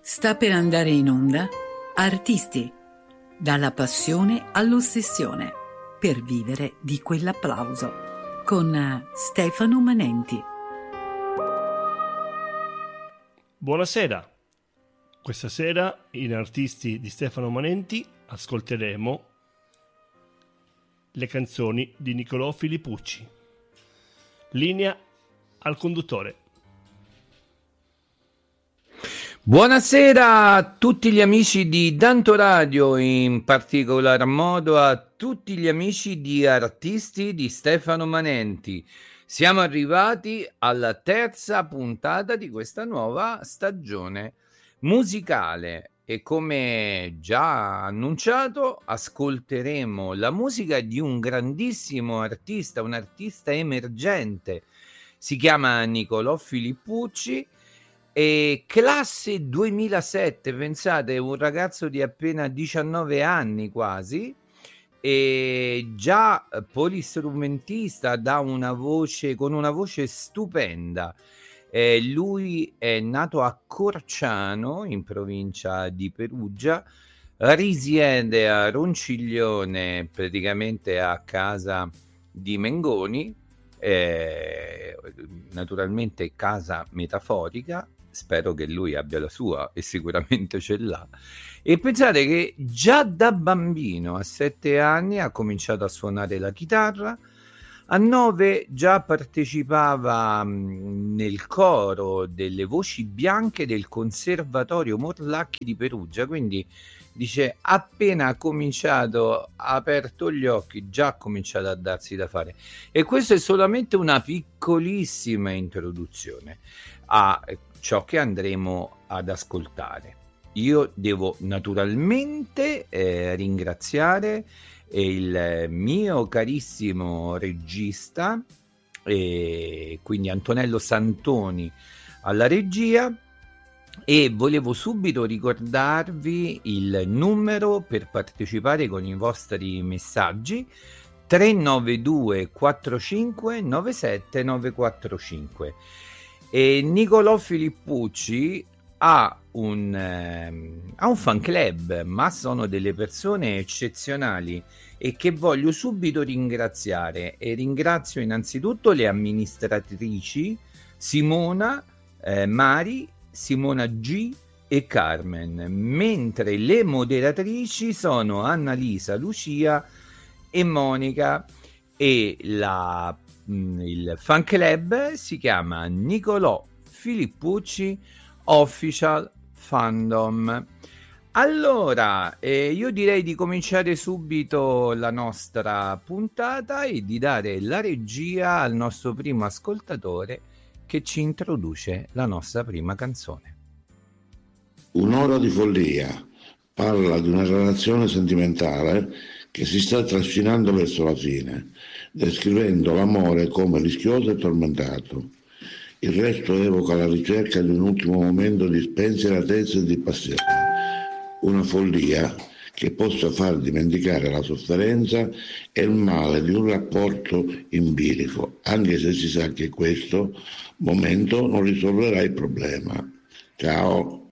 Sta per andare in onda Artisti, dalla passione all'ossessione, per vivere di quell'applauso, con Stefano Manenti. Buonasera. Questa sera in Artisti di Stefano Manenti ascolteremo le canzoni di Nicolò Filippucci. Linea al conduttore. Buonasera a tutti gli amici di Danto Radio, in particolar modo a tutti gli amici di Artisti di Stefano Manenti. Siamo arrivati alla terza puntata di questa nuova stagione musicale e, come già annunciato, ascolteremo la musica di un grandissimo artista, un artista emergente. Si chiama Nicolò Filippucci. E classe 2007, pensate, un ragazzo di appena 19 anni quasi, e già polistrumentista, con una voce stupenda. Lui è nato a Corciano, in provincia di Perugia, risiede a Ronciglione, praticamente a casa di Mengoni, naturalmente casa metaforica. Spero che lui abbia la sua, e sicuramente ce l'ha. E pensate che già da bambino, a 7 anni, ha cominciato a suonare la chitarra. A 9 già partecipava nel coro delle voci bianche del Conservatorio Morlacchi di Perugia. Quindi dice, appena ha cominciato, ha aperto gli occhi, già ha cominciato a darsi da fare. E questa è solamente una piccolissima introduzione a ciò che andremo ad ascoltare. Io devo naturalmente ringraziare il mio carissimo regista, quindi Antonello Santoni alla regia, e volevo subito ricordarvi il numero per partecipare con i vostri messaggi: 392 45 97 945. E Nicolò Filippucci ha un fan club, ma sono delle persone eccezionali e che voglio subito ringraziare. E ringrazio innanzitutto le amministratrici Simona, Mari, Simona G e Carmen, mentre le moderatrici sono Annalisa, Lucia e Monica. E il fan club si chiama Nicolò Filippucci Official Fandom. Allora, io direi di cominciare subito la nostra puntata e di dare la regia al nostro primo ascoltatore, che ci introduce la nostra prima canzone. Un'ora di follia parla di una relazione sentimentale che si sta trascinando verso la fine, descrivendo l'amore come rischioso e tormentato. Il resto evoca la ricerca di un ultimo momento di spensieratezza e di passione, una follia che possa far dimenticare la sofferenza e il male di un rapporto in bilico, anche se si sa che questo momento non risolverà il problema. Ciao!